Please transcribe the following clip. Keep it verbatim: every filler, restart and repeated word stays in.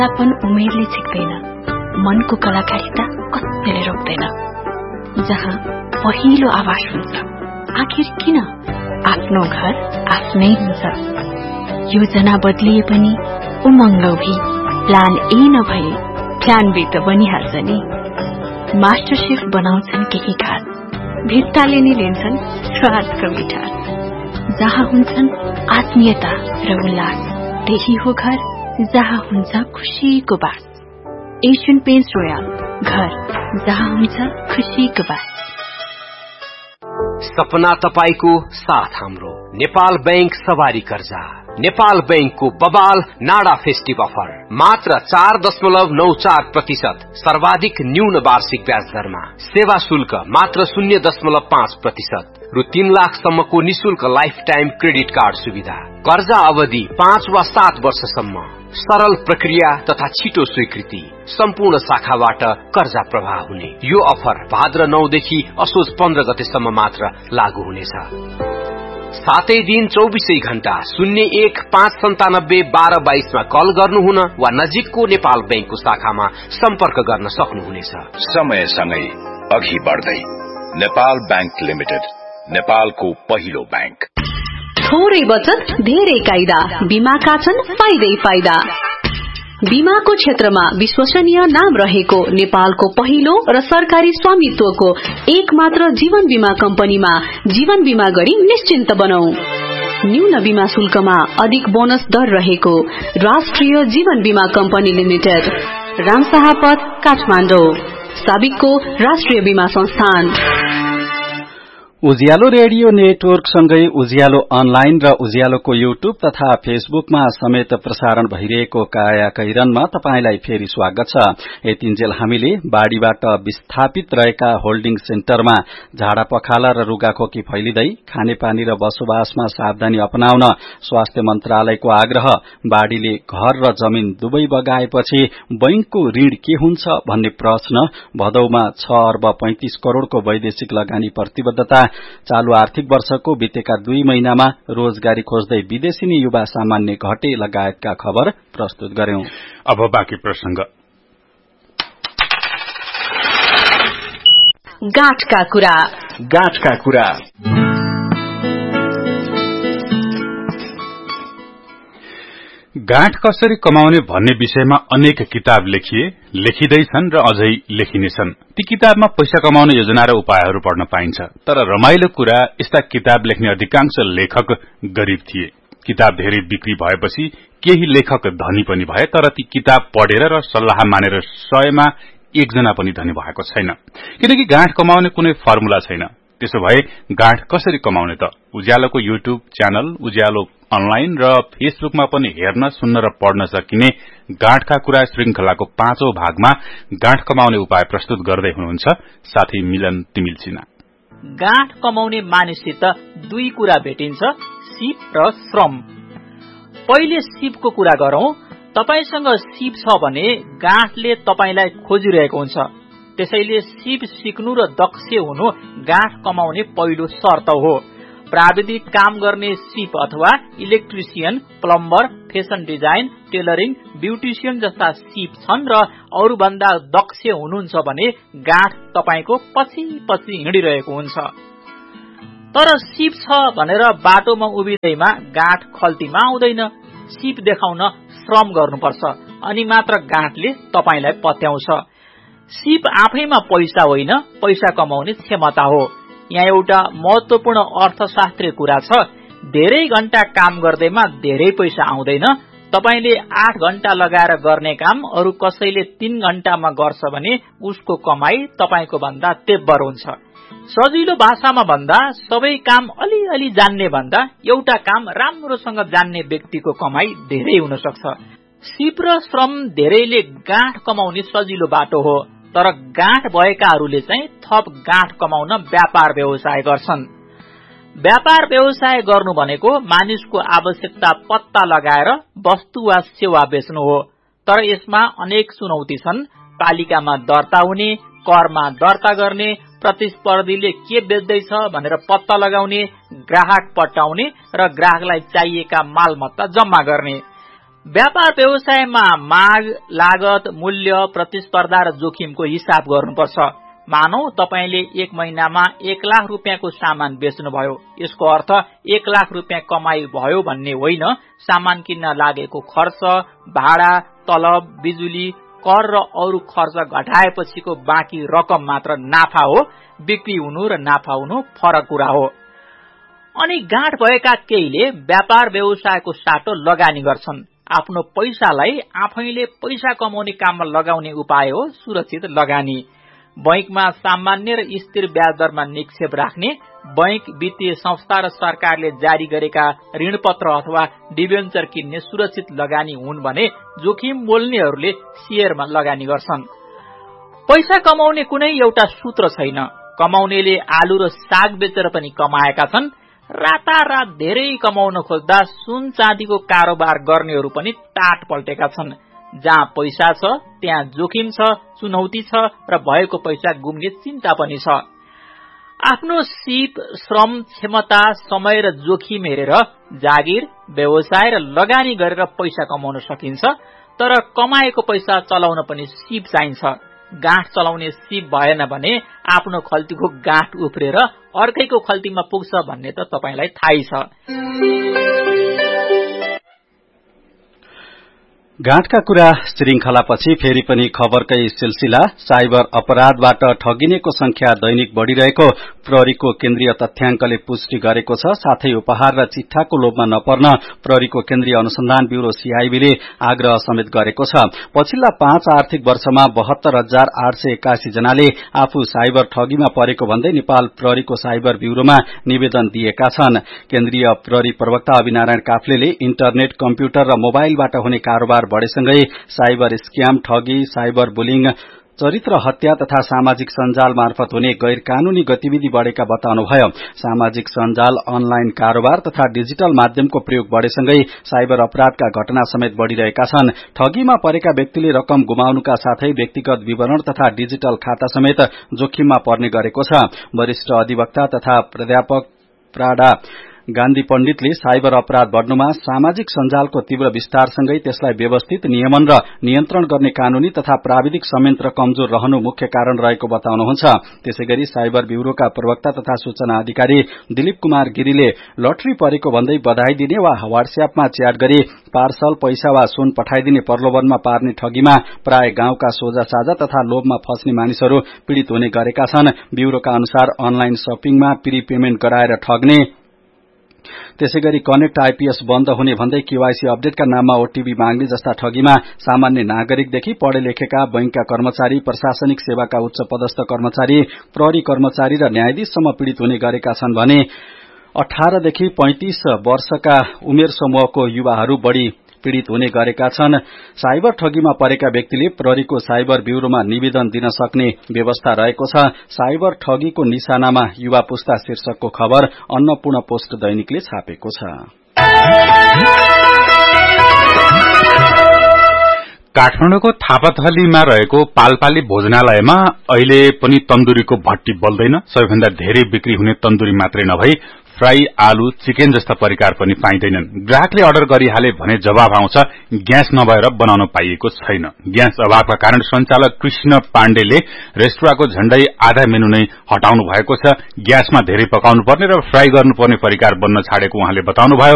तापन उमेरले छिक्दैन, मनको कलाकारिता कसैले रोक्दैन। जहाँ पहिलो आवाज हुन्छ, आखिर किन आफ्नो घर आफ्नै हुन्छ। योजना बदलिए पनि उमङ्ग भी प्लान ए नभए प्लान बी त बनिहाल्छ नि। मास्टर शेफ बनाउँछन् केही खास, भित्ताले नै लिन्छन् स्वादको मिठास। जहाँ हुन्छन् आत्मीयता र उल्लास, त्यही हो घर जहाँ हुन्छ खुशीको बास। एशियन पेन्ट्स रोयल, घर जहाँ हुन्छ खुशीको बास। सपना तपाईको साथ हाम्रो नेपाल बैंक सवारी कर्जा। नेपाल बैंकको बबाल नाडा फेस्टिभ अफर मात्र चार दशमलव नौ चार प्रतिशत सर्वाधिक न्यून वार्षिक ब्याज दरमा। सेवा शुल्क मात्र शून्य दशमलव पाँच प्रतिशत रु तीन लाखसम्मको निशुल्क लाइफ टाइम क्रेडिट कार्ड सुविधा। कर्जा अवधि पाँच वा सात वर्षसम्म। सरल प्रक्रिया तथा छिटो स्वीकृति। सम्पूर्ण शाखाबाट कर्जा प्रवाह हुने यो अफर भाद्र नौ देखि असोज पन्ध्र गतेसम्म मात्र लागू हुनेछ। सातै दिन चौबिसै घण्टा शून्य एक पाँच सन्तानब्बे बाह्र बाइसमा कल गर्नुहुन वा नजिकको नेपाल बैंकको शाखामा सम्पर्क गर्न सक्नुहुनेछ। समयसँगै अघि बढ्दै नेपाल बैंक लिमिटेड, नेपालको पहिलो बैंक। थोरै बचत धेरै कायदा, बीमाका छन् फाइदै फाइदा। बीमाको क्षेत्रमा विश्वसनीय नाम रहेको नेपालको पहिलो र सरकारी स्वामित्वको एक मात्र जीवन बीमा कम्पनीमा जीवन बीमा गरी निश्चिन्त बनौ। न्यून बीमा शुल्कमा अधिक बोनस दर रहेको राष्ट्रिय जीवन बीमा कम्पनी लिमिटेड, रामशाहपथ, काठमाडौँ। साबिकको राष्ट्रिय बीमा संस्थान। उज्यालो रेडियो नेटवर्क सँगै उज्यालो अनलाइन र उज्यालोको युट्युब तथा फेसबुकमा समेत प्रसारण भइरहेको काया कैरनमा तपाईंलाई फेरि स्वागत छ। यतिन्जेल हामीले बाढ़ीबाट विस्थापित रहेका होल्डिङ सेन्टरमा झाडा पखाला र रुगाखोकी फैलिँदै खानेपानी र बसोबासमा सावधानी अपनाउन स्वास्थ्य मन्त्रालयको आग्रह, बाढ़ीले घर र जमिन दुवै बगाएपछि बैंकको ऋण के हुन्छ भन्ने प्रश्न, भदौमा छ अर्ब पैंतिस करोड़को वैदेशिक लगानी प्रतिबद्धता, चालू आर्थिक वर्षको बितेका दुई महिनामा रोजगारी खोज्दै विदेशी युवा सामान्य घटे लगायतका खबर प्रस्तुत गर्यौं। अब बाँकी प्रसंग। गाँठका कुरा। गाँठका कुरा। गाँठ कसरी कमाउने भन्ने विषयमा अनेक किताब लेखिए, लेखिँदैछन् र अझै लेखिनेछन्। ती किताबमा पैसा कमाउने योजना र उपायहरू पढ्न पाइन्छ। तर रमाइलो कुरा, यस्ता किताब लेख्ने अधिकांश लेखक गरीब थिए। किताब धेरै बिक्री भएपछि केही लेखक धनी पनि भए, तर ती किताब पढेर र सल्लाह मानेर सयमा एकजना पनि धनी भएको छैन। किनकि गाँठ कमाउने कुनै फर्मुला छैन। त्यसो भए गाँठ कसरी कमाउने त? उज्यालोको युट्युब च्यानल उज्यालो अनलाइन र फेसबुकमा पनि हेर्न, सुन्न र पढ्न सकिने गाँठका कुरा श्रृंखलाको पाँचौं भागमा गाँठ कमाउने उपाय प्रस्तुत गर्दै हुनुहुन्छ साथी मिलन तिमिल सिन्हा। गाँठ कमाउने मानिससित दुई कुरा भेटिन्छ, सिप र श्रम। पहिले सिपको कुरा गरौं। तपाईसँग सिप छ भने गाँठले तपाईलाई खोजिरहेको हुन्छ। त्यसैले सिप सिक्नु र दक्ष हुनु गाँठ कमाउने पहिलो शर्त हो। प्राविधिक काम गर्ने सिप अथवा electrician, plumber, fashion design, tailoring, beautician जस्ता सिप छन् र अरू भन्दा दक्ष हुनुहुन्छ भने गाँठ तपाईको पछि पछि हिँडिरहेको हुन्छ। तर सिप छ भनेर बाटोमा उभिँदैमा गाँठ खल्तीमा आउँदैन। सिप देखाउन श्रम गर्नुपर्छ, अनि मात्र गाँठले तपाईलाई पत्याउँछ। सिप आफैमा पैसा होइन, पैसा कमाउने क्षमता हो। यहाँ एउटा महत्वपूर्ण अर्थशास्त्रीय कुरा छ। धेरै घण्टा काम गर्दैमा धेरै पैसा आउँदैन। तपाईले आठ घण्टा लगाएर गर्ने काम अरू कसैले तीन घण्टामा गर्छ भने उसको कमाई तपाईको भन्दा तेब्बर हुन्छ। सजिलो भाषामा भन्दा सबै काम अलिअलि जान्ने भन्दा एउटा काम राम्रोसँग जान्ने व्यक्तिको कमाई धेरै हुन सक्छ। सिप र श्रम धेरैले गाँठ कमाउने सजिलो बाटो हो। तर गाँठ भएकाहरूले चाहिँ थप गाँठ कमाउन व्यापार व्यवसाय गर्छन्। व्यापार व्यवसाय गर्नु भनेको मानिसको आवश्यकता पत्ता लगाएर वस्तु वा सेवा बेच्नु हो। तर यसमा अनेक चुनौती छन्। पालिकामा दर्ता हुने, करमा दर्ता गर्ने, प्रतिस्पर्धीले के बेच्दैछ भनेर पत्ता लगाउने, ग्राहक पटाउने र ग्राहकलाई चाहिएका मालमत्ता जम्मा गर्ने। व्यापार व्यवसायमा माग, लागत, मूल्य, प्रतिस्पर्धा र जोखिमको हिसाब गर्नुपर्छ। मानौ तपाईले एक महिनामा एक लाख रुपियाँको सामान बेच्नुभयो, यसको अर्थ एक लाख रुपियाँ कमाई भयो भन्ने होइन। सामान किन्न लागेको खर्च, भाडा, तलब, बिजुली, कर र अरू खर्च घटाएपछिको बाँकी रकम मात्र नाफा हो। बिक्री हुनु र नाफा हुनु फरक कुरा हो। अनि गाँठ भएका केहीले व्यापार व्यवसायको साटो लगानी गर्छन्। आफ्नो पैसालाई आफैले पैसा कमाउने काममा लगाउने उपाय हो सुरक्षित लगानी। बैंकमा सामान्य र स्थिर ब्याज दरमा निक्षेप राख्ने, बैंक, वित्तीय संस्था र सरकारले जारी गरेका ऋणपत्र अथवा डिबेन्चर किन्ने सुरक्षित लगानी हुन् भने जोखिम मोल्नेहरूले शेयरमा लगानी गर्छन्। पैसा कमाउने कुनै एउटा सूत्र छैन। कमाउनेले आलु र साग बेचेर पनि कमाएका छन्। रातारात धेरै कमाउन खोज्दा सुन चाँदीको कारोबार गर्नेहरू पनि टाट पल्टेका छन्। जहाँ पैसा छ त्यहाँ जोखिम छ, चुनौती छ र भएको पैसा गुम्ने चिन्ता पनि छ। आफ्नो सिप, श्रम, क्षमता, समय र जोखिम हेरेर जागिर, व्यवसाय र लगानी गरेर पैसा कमाउन सकिन्छ। तर कमाएको पैसा चलाउन पनि सिप चाहिन्छ। गाँठ चलाउने सिप भएन भने आफ्नो खल्तीको गाँठ उफ्रेर अर्कैको खल्तीमा पुग्छ भन्ने त तपाईलाई थाहै छ। गाँठका कुरा श्रृंखलापछि फेरि पनि खबरकै सिलसिला। साइबर अपराधबाट ठगिनेको संख्या दैनिक बढ़िरहेको प्रहरीको केन्द्रीय तथ्याङ्कले पुष्टि गरेको छ। साथै उपहार र चिट्ठाको लोभमा नपर्न प्रहरीको केन्द्रीय अनुसन्धान ब्यूरो सीआईबीले आग्रह समेत गरेको छ। पछिल्ला पाँच आर्थिक वर्षमा बहत्तर हजार आठ सय एकासी जनाले आफू साइबर ठगीमा परेको भन्दै नेपाल प्रहरीको साइबर ब्यूरोमा निवेदन दिएका छन्। केन्द्रीय प्रहरी प्रवक्ता अभिनारायण काफ्लेले इन्टरनेट, कम्प्युटर र मोबाइलबाट हुने कारोबार बढ़ेसँगै साइबर स्क्याम, ठगी, साइबर बुलिङ, चरित्र हत्या तथा सामाजिक सञ्जाल मार्फत हुने गैर कानूनी गतिविधि बढ़ेका बताउनुभयो। सामाजिक सञ्जाल, अनलाइन कारोबार तथा डिजिटल माध्यमको प्रयोग बढ़ेसँगै साइबर अपराधका घटना समेत बढ़िरहेका छन्। ठगीमा परेका व्यक्तिले रकम गुमाउनुका साथै व्यक्तिगत विवरण तथा डिजिटल खाता समेत जोखिममा पर्ने गरेको छ। वरिष्ठ अधिवक्ता तथा प्राध्यापक प्राडा गान्धी पण्डितले साइबर अपराध बढ़नुमा सामाजिक सञ्जालको तीव्र विस्तारसँगै त्यसलाई व्यवस्थित, नियमन र नियन्त्रण गर्ने कानूनी तथा प्राविधिक संयन्त्र कमजोर रहनु मुख्य कारण रहेको बताउनुहुन्छ। त्यसैगरी साइबर ब्यूरोका प्रवक्ता तथा सूचना अधिकारी दिलीप कुमार गिरीले लटरी परेको भन्दै बधाई दिने वा व्हाट्सएपमा च्याट गरी पार्सल, पैसा वा सुन पठाइदिने प्रलोभनमा पार्ने ठगीमा प्राय गाउँका सोझा साझा तथा लोभमा फस्ने मानिसहरू पीड़ित हुने गरेका छन्। ब्यूरोका अनुसार अनलाइन शपिङमा प्री पेमेन्ट गराएर ठग्ने, त्यसैगरी कनेक्ट आईपीएस बन्द हुने भन्दै केवाईसी अपडेटका नाममा ओटीपी माग्ने जस्ता ठगीमा सामान्य नागरिकदेखि पढे लेखेका, बैंकका कर्मचारी, प्रशासनिक सेवाका उच्च पदस्थ कर्मचारी, प्रहरी कर्मचारी र न्यायाधीशसम्म पीड़ित हुने गरेका छन् भने अठारदेखि पैंतिस वर्षका उमेर समूहको युवाहरू बढ़ी पीड़ित हुने गरेका छन्। साइबर ठगीमा परेका व्यक्तिले प्रहरीको साइबर ब्यूरोमा निवेदन दिन सक्ने व्यवस्था रहेको छ। साइबर ठगीको निशानामा युवा पुस्ता शीर्षकको खबर अन्नपूर्ण पोस्ट दैनिकले छापेको छ। काठमाडौँको थापाथलीमा रहेको पालपाली भोजनालयमा अहिले पनि तन्दुरीको भट्टी बल्दैन। सबैभन्दा धेरै बिक्री हुने तन्दुरी मात्रै नभई फ्राई, आलु, चिकन जस्ता परिकार पनि पाइँदैनन्। ग्राहकले अर्डर गरिहाले भने जवाब आउँछ ग्यास नभएर बनाउन पाइएको छैन। ग्यास अभावका कारण सञ्चालक कृष्ण पाण्डेले रेस्टुराँको झण्डै आधा मेनु नै हटाउनु भएको छ। ग्यासमा धेरै पकाउनु पर्ने र फ्राई गर्नुपर्ने परिकार बन्न छाडेको उहाँले बताउनुभयो।